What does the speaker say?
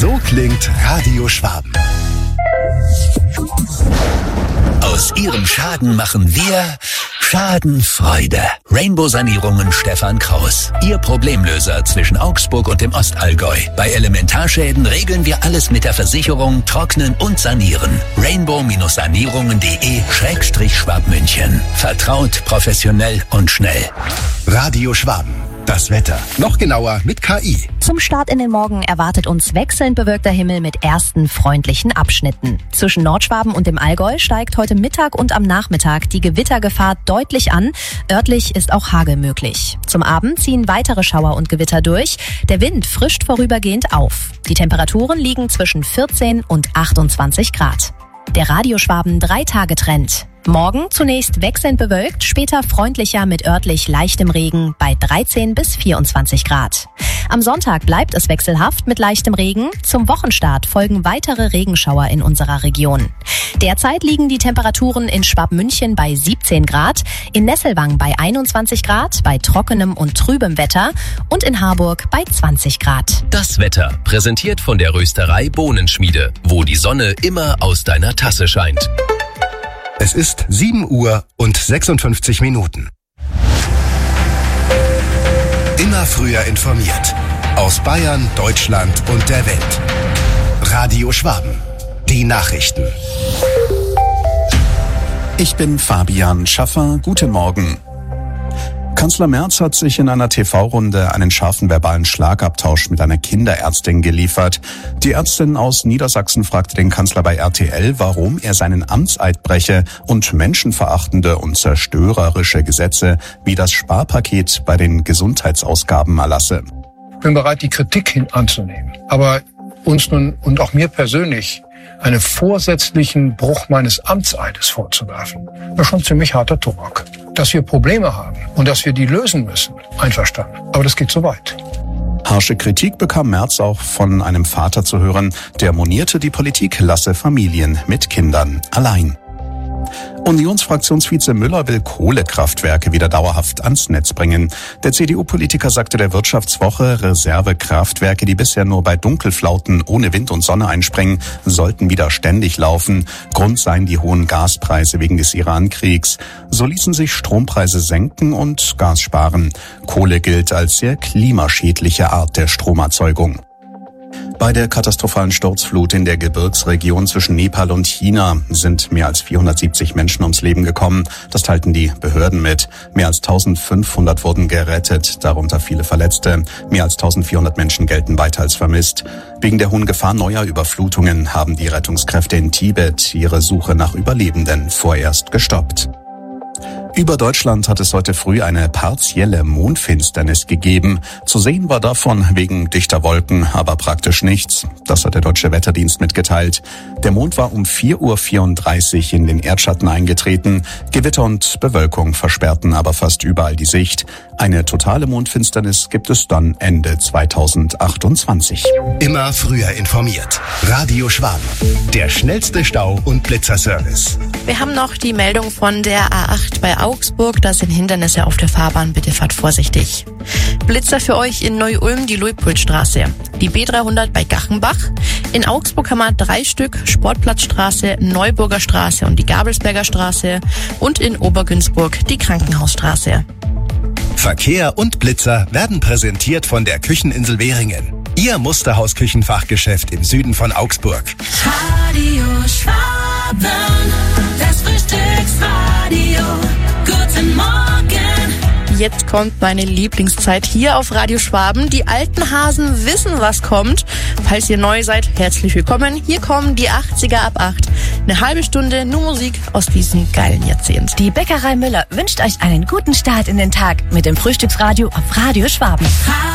So klingt Radio Schwaben. Aus Ihrem Schaden machen wir Schadenfreude. Rainbow Sanierungen Stefan Kraus. Ihr Problemlöser zwischen Augsburg und dem Ostallgäu. Bei Elementarschäden regeln wir alles mit der Versicherung, trocknen und sanieren. rainbow-sanierungen.de/Schwabmünchen. Vertraut, professionell und schnell. Radio Schwaben. Das Wetter. Noch genauer mit KI. Zum Start in den Morgen erwartet uns wechselnd bewölkter Himmel mit ersten freundlichen Abschnitten. Zwischen Nordschwaben und dem Allgäu steigt heute Mittag und am Nachmittag die Gewittergefahr deutlich an. Örtlich ist auch Hagel möglich. Zum Abend ziehen weitere Schauer und Gewitter durch. Der Wind frischt vorübergehend auf. Die Temperaturen liegen zwischen 14 und 28 Grad. Der Radio Schwaben 3-Tage-Trend. Morgen zunächst wechselnd bewölkt, später freundlicher mit örtlich leichtem Regen bei 13 bis 24 Grad. Am Sonntag bleibt es wechselhaft mit leichtem Regen. Zum Wochenstart folgen weitere Regenschauer in unserer Region. Derzeit liegen die Temperaturen in Schwabmünchen bei 17 Grad, in Nesselwang bei 21 Grad, bei trockenem und trübem Wetter und in Harburg bei 20 Grad. Das Wetter, präsentiert von der Rösterei Bohnenschmiede, wo die Sonne immer aus deiner Tasse scheint. Es ist 7 Uhr und 56 Minuten. Immer früher informiert. Aus Bayern, Deutschland und der Welt. Radio Schwaben. Die Nachrichten. Ich bin Fabian Schaffer. Guten Morgen. Kanzler Merz hat sich in einer TV-Runde einen scharfen verbalen Schlagabtausch mit einer Kinderärztin geliefert. Die Ärztin aus Niedersachsen fragte den Kanzler bei RTL, warum er seinen Amtseid breche und menschenverachtende und zerstörerische Gesetze wie das Sparpaket bei den Gesundheitsausgaben erlasse. Ich bin bereit, die Kritik anzunehmen. Aber uns nun und auch mir persönlich einen vorsätzlichen Bruch meines Amtseides vorzuwerfen, das ist schon ziemlich harter Tobak. Dass wir Probleme haben und dass wir die lösen müssen, einverstanden. Aber das geht so weit. Harsche Kritik bekam Merz auch von einem Vater zu hören, der monierte, die Politik lasse Familien mit Kindern allein. Unionsfraktionsvize Müller will Kohlekraftwerke wieder dauerhaft ans Netz bringen. Der CDU-Politiker sagte der Wirtschaftswoche, Reservekraftwerke, die bisher nur bei Dunkelflauten ohne Wind und Sonne einspringen, sollten wieder ständig laufen. Grund seien die hohen Gaspreise wegen des Iran-Kriegs. So ließen sich Strompreise senken und Gas sparen. Kohle gilt als sehr klimaschädliche Art der Stromerzeugung. Bei der katastrophalen Sturzflut in der Gebirgsregion zwischen Nepal und China sind mehr als 470 Menschen ums Leben gekommen. Das teilten die Behörden mit. Mehr als 1500 wurden gerettet, darunter viele Verletzte. Mehr als 1400 Menschen gelten weiter als vermisst. Wegen der hohen Gefahr neuer Überflutungen haben die Rettungskräfte in Tibet ihre Suche nach Überlebenden vorerst gestoppt. Über Deutschland hat es heute früh eine partielle Mondfinsternis gegeben. Zu sehen war davon wegen dichter Wolken aber praktisch nichts. Das hat der Deutsche Wetterdienst mitgeteilt. Der Mond war um 4:34 Uhr in den Erdschatten eingetreten. Gewitter und Bewölkung versperrten aber fast überall die Sicht. Eine totale Mondfinsternis gibt es dann Ende 2028. Immer früher informiert. Radio Schwaben. Der schnellste Stau- und Blitzerservice. Wir haben noch die Meldung von der A8 bei Augsburg. Da sind Hindernisse auf der Fahrbahn. Bitte fahrt vorsichtig. Blitzer für euch in Neu-Ulm, die Luitpoldstraße. Die B300 bei Gachenbach. In Augsburg haben wir 3 Stück. Sportplatzstraße, Neuburger Straße und die Gabelsberger Straße. Und in Obergünzburg die Krankenhausstraße. Verkehr und Blitzer werden präsentiert von der Kücheninsel Währingen. Ihr Musterhaus-Küchenfachgeschäft im Süden von Augsburg. Radio Schwaben, das Frühstücksradio. Guten Morgen. Jetzt kommt meine Lieblingszeit hier auf Radio Schwaben. Die alten Hasen wissen, was kommt. Falls ihr neu seid, herzlich willkommen. Hier kommen die 80er ab 8. Eine halbe Stunde nur Musik aus diesem geilen Jahrzehnt. Die Bäckerei Müller wünscht euch einen guten Start in den Tag mit dem Frühstücksradio auf Radio Schwaben.